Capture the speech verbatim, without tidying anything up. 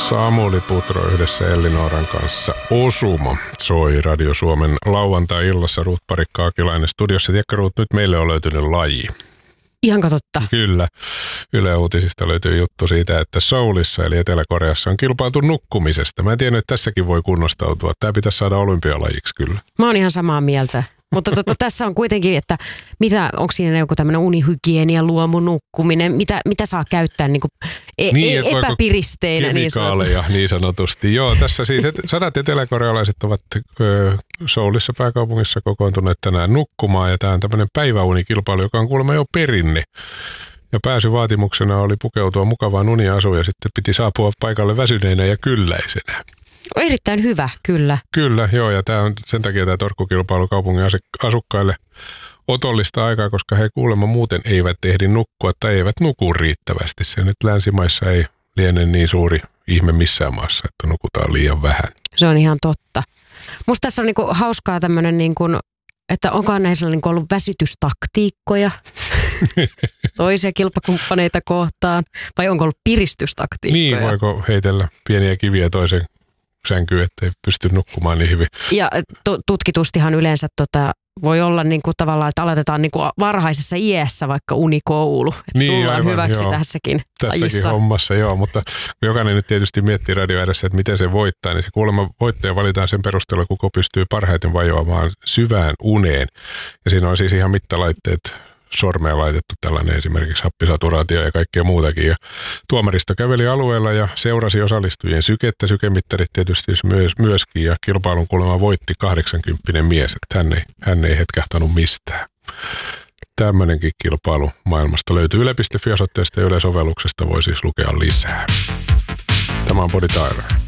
Samuli Putro yhdessä Elli-Nooran kanssa Osuma soi Radio Suomen lauantai-illassa. Ruut Parikka-Akilainen studiossa. Tiedätkö Ruut, nyt meille on löytynyt laji. Ihanko totta? Kyllä. Yle Uutisista löytyy juttu siitä, että Seoulissa eli Etelä-Koreassa on kilpailtu nukkumisesta. Mä en tiedä, että tässäkin voi kunnostautua. Tämä pitäisi saada olympialajiksi kyllä. Mä oon ihan samaa mieltä. Mutta tota, tässä on kuitenkin, että mitä, onko siinä joku tämmöinen unihygienia, luomunukkuminen, mitä, mitä saa käyttää niin kuin e- niin, e- epäpiristeinä. Kemikaaleja niin, niin sanotusti. Joo, tässä siis et, sadat eteläkorealaiset ovat ö, Seoulissa pääkaupungissa kokoontuneet tänään nukkumaan. Ja tämä on tämmöinen päiväunikilpailu, joka on kuulemma jo perinne. Ja pääsyvaatimuksena oli pukeutua mukavaan uniasuun ja sitten piti saapua paikalle väsyneenä ja kylläisenä. Erittäin hyvä, kyllä. Kyllä, joo, ja tämä on sen takia tämä torkkukilpailu kaupungin asukkaille otollista aikaa, koska he kuulemma muuten eivät ehdi nukkua tai eivät nuku riittävästi. Se nyt länsimaissa ei liene niin suuri ihme missään maassa, että nukutaan liian vähän. Se on ihan totta. Musta tässä on niinku hauskaa tämmöinen, niinku, että onko näissä niinku ollut väsytystaktiikkoja toisia kilpakumppaneita kohtaan, vai onko ollut piristystaktiikkoja? Niin, voiko heitellä pieniä kiviä toisen sänkyyn, ettei pysty nukkumaan niin hyvin. Ja t- tutkitustihan yleensä tota, voi olla niinku tavallaan, että aloitetaan niinku varhaisessa iässä vaikka unikoulu. Että niin, tullaan aivan, hyväksi joo. tässäkin Tässäkin lajissa. hommassa, joo, mutta jokainen nyt tietysti miettii radio edessä, että miten se voittaa, niin se kuulemma voittaja valitaan sen perusteella, kuka pystyy parhaiten vajoamaan syvään uneen. Ja siinä on siis ihan mittalaitteet sormeen laitettu tällainen esimerkiksi happisaturaatio ja kaikkea muutakin. Ja tuomaristo käveli alueella ja seurasi osallistujien sykettä. Sykemittarit tietysti myös, myöskin ja kilpailun kuulemma voitti kahdeksankymppinen mies, että hän ei, hän ei hetkahtanut mistään. Tämmöinenkin kilpailu maailmasta löytyy yle piste fi osoitteesta ja Yle-sovelluksesta voi siis lukea lisää. Tämä on Body Tire.